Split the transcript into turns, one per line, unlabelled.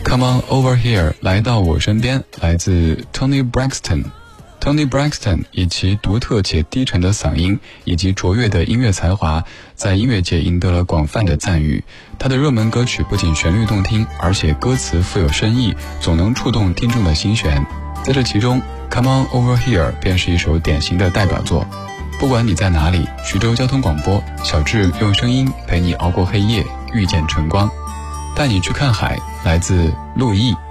Come on over here， 来到我身边，来自 Tony Braxton。Tony Braxton 以其独特且低沉的嗓音以及卓越的音乐才华，在音乐界赢得了广泛的赞誉。他的热门歌曲不仅旋律动听，而且歌词富有深意，总能触动听众的心弦。在这其中 Come on over here 便是一首典型的代表作。不管你在哪里，徐州交通广播，小智用声音陪你熬过黑夜，遇见晨光，带你去看海，来自陆毅。